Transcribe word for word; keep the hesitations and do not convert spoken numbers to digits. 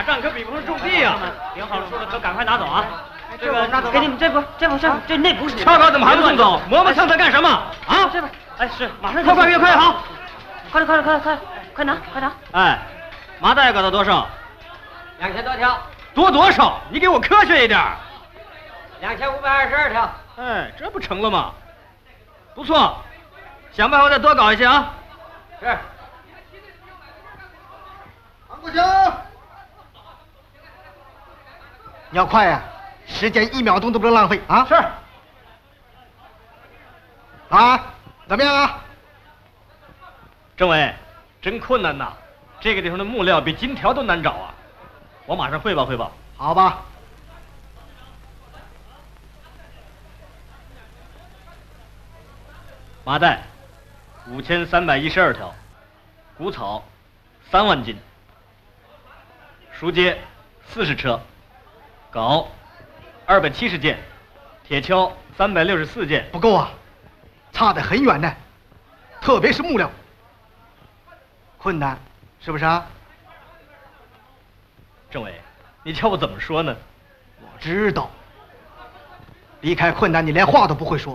仗可比不上种地呀！ 领好书的可赶快拿走啊！ 这个拿走，给你们这不，这不，这不，这那不是。 报告怎么还不送走？磨磨蹭蹭干什么？啊！ 这边，哎，是，马上快快快快好！ 快点，快点，快点，快快拿，快拿！ 哎，麻袋疙瘩多少？ 两千多条。 多多少？你给我科学一点。 两千五百二十二条。 哎，这不成了吗？不错，想办法再多搞一些啊。 是。 唐国强，你要快呀、啊，时间一秒钟都不能浪费啊！ 是。 啊，怎么样啊？ 政委，真困难呐！这个地方的木料比金条都难找啊！我马上汇报汇报。 好吧。 麻袋五千三百一十二条，谷草三万斤，书秸四十车，镐二百七十件，铁锹三百六十四件。 不够啊，差得很远呢，特别是木料，困难，是不是啊？ 政委，你叫我怎么说呢？ 我知道，离开困难，你连话都不会说。